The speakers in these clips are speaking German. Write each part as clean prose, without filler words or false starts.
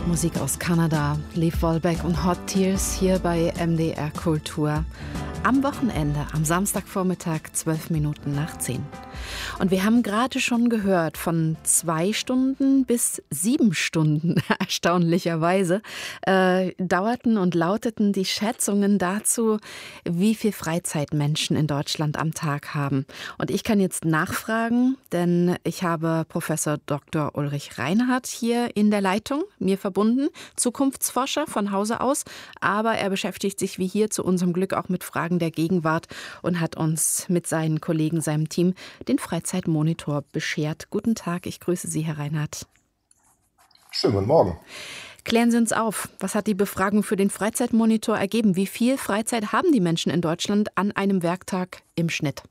Musik aus Kanada, Leif Volbeck und Hot Tears hier bei MDR Kultur. Am Wochenende, am Samstagvormittag, 12 Minuten nach 10. Und wir haben gerade schon gehört, von 2 Stunden bis 7 Stunden, erstaunlicherweise, dauerten und lauteten die Schätzungen dazu, wie viel Freizeit Menschen in Deutschland am Tag haben. Und ich kann jetzt nachfragen, denn ich habe Professor Dr. Ulrich Reinhardt hier in der Leitung, mir verbunden, Zukunftsforscher von Hause aus, aber er beschäftigt sich wie hier zu unserem Glück auch mit Fragen der Gegenwart und hat uns mit seinen Kollegen, seinem Team, den Freizeitmonitor beschert. Guten Tag, ich grüße Sie, Herr Reinhardt. Schönen guten Morgen. Klären Sie uns auf, was hat die Befragung für den Freizeitmonitor ergeben? Wie viel Freizeit haben die Menschen in Deutschland an einem Werktag im Schnitt?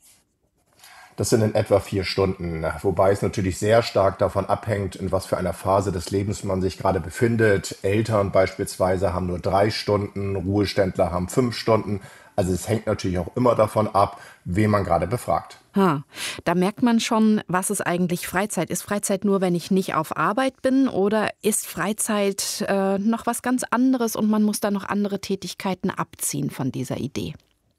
Das sind in etwa 4 Stunden, wobei es natürlich sehr stark davon abhängt, in was für einer Phase des Lebens man sich gerade befindet. Eltern beispielsweise haben nur 3 Stunden, Ruheständler haben 5 Stunden. Also es hängt natürlich auch immer davon ab, wen man gerade befragt. Da merkt man schon, was ist eigentlich Freizeit? Ist Freizeit nur, wenn ich nicht auf Arbeit bin, oder ist Freizeit noch was ganz anderes und man muss da noch andere Tätigkeiten abziehen von dieser Idee?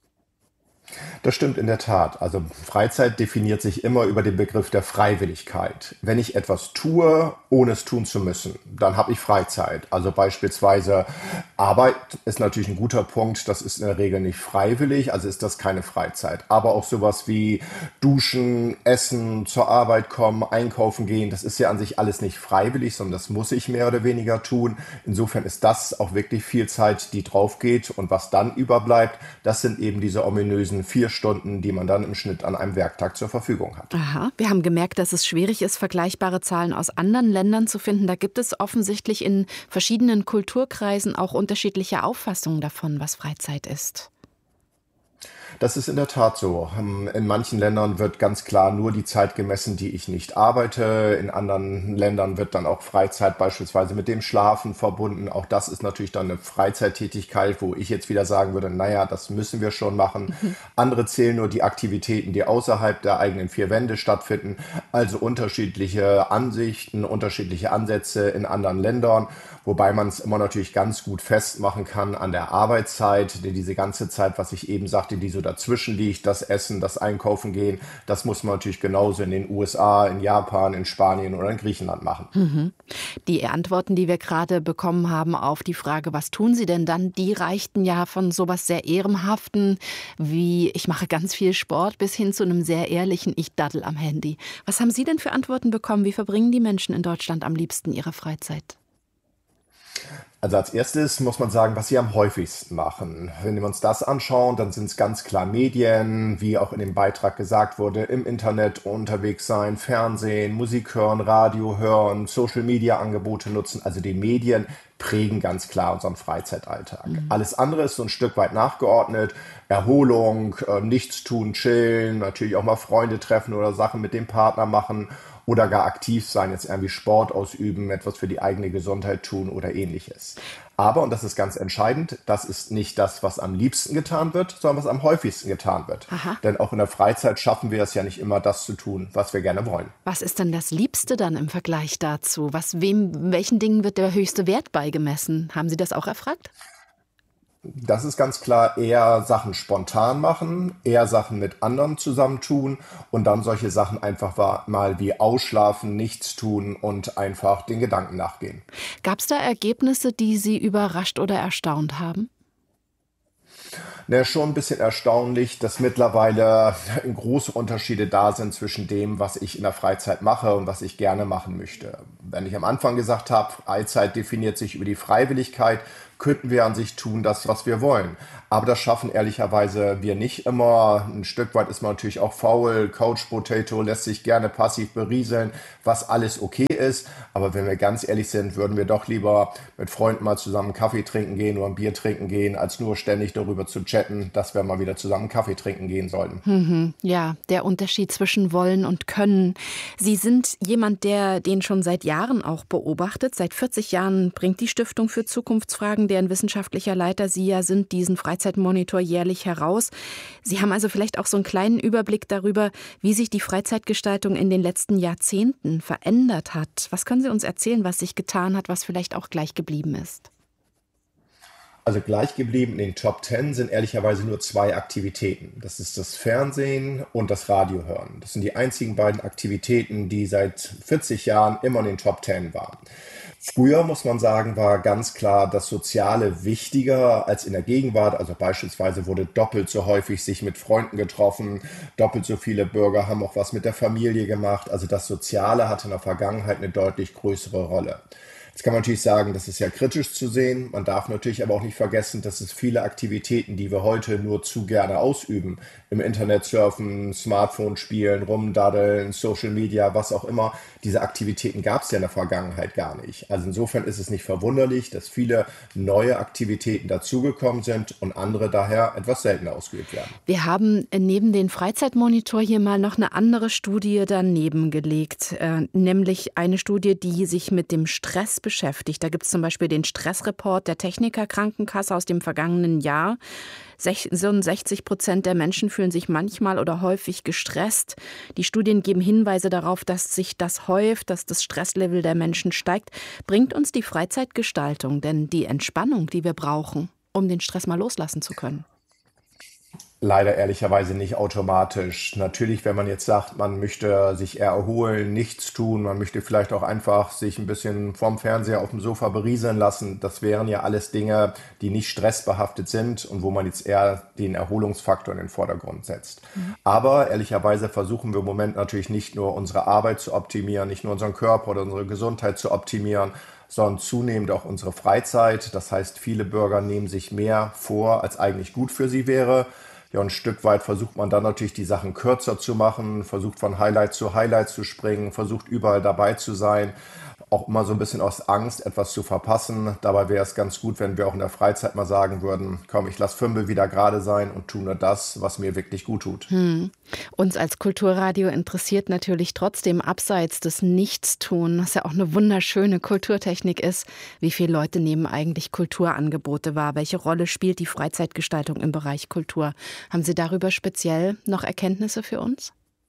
Das stimmt in der Tat. Also Freizeit definiert sich immer über den Begriff der Freiwilligkeit. Wenn ich etwas tue, ohne es tun zu müssen, dann habe ich Freizeit. Also beispielsweise Arbeit ist natürlich ein guter Punkt. Das ist in der Regel nicht freiwillig, also ist das keine Freizeit. Aber auch sowas wie Duschen, Essen, zur Arbeit kommen, einkaufen gehen, das ist ja an sich alles nicht freiwillig, sondern das muss ich mehr oder weniger tun. Insofern ist das auch wirklich viel Zeit, die drauf geht. Und was dann überbleibt, das sind eben diese ominösen 4 Stunden, die man dann im Schnitt an einem Werktag zur Verfügung hat. Aha. Wir haben gemerkt, dass es schwierig ist, vergleichbare Zahlen aus anderen Ländern zu finden. Da gibt es offensichtlich in verschiedenen Kulturkreisen auch unterschiedliche Auffassungen davon, was Freizeit ist. Das ist in der Tat so. In manchen Ländern wird ganz klar nur die Zeit gemessen, die ich nicht arbeite. In anderen Ländern wird dann auch Freizeit beispielsweise mit dem Schlafen verbunden. Auch das ist natürlich dann eine Freizeittätigkeit, wo ich jetzt wieder sagen würde, naja, das müssen wir schon machen. Andere zählen nur die Aktivitäten, die außerhalb der eigenen 4 Wände stattfinden. Also unterschiedliche Ansichten, unterschiedliche Ansätze in anderen Ländern. Wobei man es immer natürlich ganz gut festmachen kann an der Arbeitszeit. Denn diese ganze Zeit, was ich eben sagte, die so dazwischen liegt, das Essen, das Einkaufen gehen, das muss man natürlich genauso in den USA, in Japan, in Spanien oder in Griechenland machen. Die Antworten, die wir gerade bekommen haben auf die Frage, was tun Sie denn dann, die reichten ja von sowas sehr Ehrenhaften wie ich mache ganz viel Sport bis hin zu einem sehr ehrlichen ich daddel am Handy. Was haben Sie denn für Antworten bekommen? Wie verbringen die Menschen in Deutschland am liebsten ihre Freizeit? Also als erstes muss man sagen, was sie am häufigsten machen. Wenn wir uns das anschauen, dann sind es ganz klar Medien, wie auch in dem Beitrag gesagt wurde, im Internet unterwegs sein, Fernsehen, Musik hören, Radio hören, Social-Media-Angebote nutzen. Also die Medien prägen ganz klar unseren Freizeitalltag. Alles andere ist so ein Stück weit nachgeordnet. Erholung, Nichtstun, chillen, natürlich auch mal Freunde treffen oder Sachen mit dem Partner machen. Oder gar aktiv sein, jetzt irgendwie Sport ausüben, etwas für die eigene Gesundheit tun oder ähnliches. Aber, und das ist ganz entscheidend, das ist nicht das, was am liebsten getan wird, sondern was am häufigsten getan wird. Aha. Denn auch in der Freizeit schaffen wir es ja nicht immer, das zu tun, was wir gerne wollen. Was ist denn das Liebste dann im Vergleich dazu? Welchen Dingen wird der höchste Wert beigemessen? Haben Sie das auch erfragt? Das ist ganz klar eher Sachen spontan machen, eher Sachen mit anderen zusammentun und dann solche Sachen einfach mal wie ausschlafen, nichts tun und einfach den Gedanken nachgehen. Gab es da Ergebnisse, die Sie überrascht oder erstaunt haben? Schon ein bisschen erstaunlich, dass mittlerweile große Unterschiede da sind zwischen dem, was ich in der Freizeit mache und was ich gerne machen möchte. Wenn ich am Anfang gesagt habe, Freizeit definiert sich über die Freiwilligkeit, könnten wir an sich tun, das, was wir wollen. Aber das schaffen ehrlicherweise wir nicht immer. Ein Stück weit ist man natürlich auch faul, Couch Potato, lässt sich gerne passiv berieseln, was alles okay ist. Aber wenn wir ganz ehrlich sind, würden wir doch lieber mit Freunden mal zusammen Kaffee trinken gehen oder ein Bier trinken gehen, als nur ständig darüber darüber zu chatten, dass wir mal wieder zusammen Kaffee trinken gehen sollten. Ja, der Unterschied zwischen wollen und können. Sie sind jemand, der den schon seit Jahren auch beobachtet. Seit 40 Jahren bringt die Stiftung für Zukunftsfragen, deren wissenschaftlicher Leiter Sie ja sind, diesen Freizeitmonitor jährlich heraus. Sie haben also vielleicht auch so einen kleinen Überblick darüber, wie sich die Freizeitgestaltung in den letzten Jahrzehnten verändert hat. Was können Sie uns erzählen, was sich getan hat, was vielleicht auch gleich geblieben ist? Also gleich geblieben in den Top 10 sind ehrlicherweise nur 2 Aktivitäten. Das ist das Fernsehen und das Radiohören. Das sind die einzigen beiden Aktivitäten, die seit 40 Jahren immer in den Top 10 waren. Früher, muss man sagen, war ganz klar das Soziale wichtiger als in der Gegenwart. Also beispielsweise wurde doppelt so häufig sich mit Freunden getroffen, doppelt so viele Bürger haben auch was mit der Familie gemacht. Also das Soziale hatte in der Vergangenheit eine deutlich größere Rolle. Jetzt kann man natürlich sagen, das ist ja kritisch zu sehen. Man darf natürlich aber auch nicht vergessen, dass es viele Aktivitäten, die wir heute nur zu gerne ausüben, im Internet surfen, Smartphone spielen, rumdaddeln, Social Media, was auch immer, diese Aktivitäten gab es ja in der Vergangenheit gar nicht. Also insofern ist es nicht verwunderlich, dass viele neue Aktivitäten dazugekommen sind und andere daher etwas seltener ausgeübt werden. Wir haben neben den Freizeitmonitor hier mal noch eine andere Studie daneben gelegt, nämlich eine Studie, die sich mit dem Stress beschäftigt. Da gibt es zum Beispiel den Stressreport der Techniker Krankenkasse aus dem vergangenen Jahr. 66% der Menschen fühlen sich manchmal oder häufig gestresst. Die Studien geben Hinweise darauf, dass sich das häuft, dass das Stresslevel der Menschen steigt. Bringt uns die Freizeitgestaltung denn die Entspannung, die wir brauchen, um den Stress mal loslassen zu können? Leider ehrlicherweise nicht automatisch. Natürlich, wenn man jetzt sagt, man möchte sich eher erholen, nichts tun, man möchte vielleicht auch einfach sich ein bisschen vorm Fernseher auf dem Sofa berieseln lassen. Das wären ja alles Dinge, die nicht stressbehaftet sind und wo man jetzt eher den Erholungsfaktor in den Vordergrund setzt. Aber ehrlicherweise versuchen wir im Moment natürlich nicht nur unsere Arbeit zu optimieren, nicht nur unseren Körper oder unsere Gesundheit zu optimieren, sondern zunehmend auch unsere Freizeit. Das heißt, viele Bürger nehmen sich mehr vor, als eigentlich gut für sie wäre. Ja, ein Stück weit versucht man dann natürlich die Sachen kürzer zu machen, versucht von Highlight zu Highlight zu springen, versucht überall dabei zu sein. Auch immer so ein bisschen aus Angst, etwas zu verpassen. Dabei wäre es ganz gut, wenn wir auch in der Freizeit mal sagen würden, komm, ich lasse 5 wieder gerade sein und tue nur das, was mir wirklich gut tut. Uns als Kulturradio interessiert natürlich trotzdem abseits des Nichtstun, was ja auch eine wunderschöne Kulturtechnik ist. Wie viele Leute nehmen eigentlich Kulturangebote wahr? Welche Rolle spielt die Freizeitgestaltung im Bereich Kultur? Haben Sie darüber speziell noch Erkenntnisse für uns?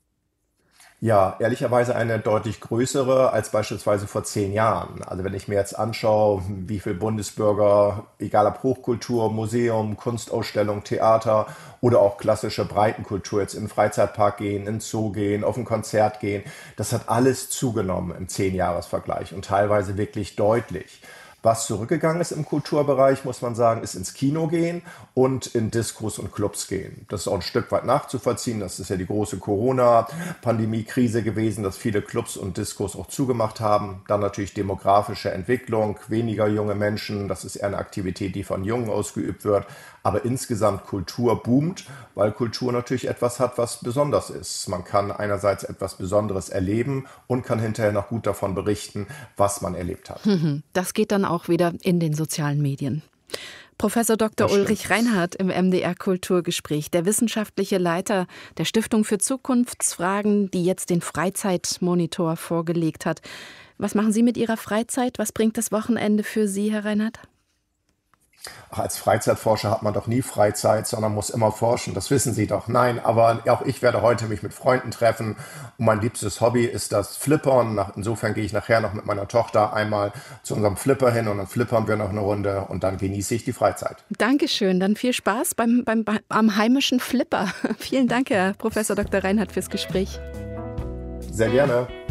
Ja, ehrlicherweise eine deutlich größere als beispielsweise vor 10 Jahren. Also wenn ich mir jetzt anschaue, wie viele Bundesbürger, egal ob Hochkultur, Museum, Kunstausstellung, Theater oder auch klassische Breitenkultur jetzt in den Freizeitpark gehen, in den Zoo gehen, auf ein Konzert gehen, das hat alles zugenommen im 10-Jahres-Vergleich und teilweise wirklich deutlich. Was zurückgegangen ist im Kulturbereich, muss man sagen, ist ins Kino gehen und in Diskos und Clubs gehen. Das ist auch ein Stück weit nachzuvollziehen. Das ist ja die große Corona-Pandemie-Krise gewesen, dass viele Clubs und Diskos auch zugemacht haben. Dann natürlich demografische Entwicklung, weniger junge Menschen. Das ist eher eine Aktivität, die von Jungen ausgeübt wird. Aber insgesamt Kultur boomt, weil Kultur natürlich etwas hat, was besonders ist. Man kann einerseits etwas Besonderes erleben und kann hinterher noch gut davon berichten, was man erlebt hat. Das geht dann auch wieder in den sozialen Medien. Professor Dr. Ulrich Reinhardt im MDR Kulturgespräch, der wissenschaftliche Leiter der Stiftung für Zukunftsfragen, die jetzt den Freizeitmonitor vorgelegt hat. Was machen Sie mit Ihrer Freizeit? Was bringt das Wochenende für Sie, Herr Reinhardt? Ach, als Freizeitforscher hat man doch nie Freizeit, sondern muss immer forschen. Das wissen Sie doch. Nein, aber auch ich werde heute mich mit Freunden treffen. Und mein liebstes Hobby ist das Flippern. Insofern gehe ich nachher noch mit meiner Tochter einmal zu unserem Flipper hin und dann flippern wir noch eine Runde und dann genieße ich die Freizeit. Dankeschön. Dann viel Spaß am heimischen Flipper. Vielen Dank, Herr Professor Dr. Reinhardt, fürs Gespräch. Sehr gerne.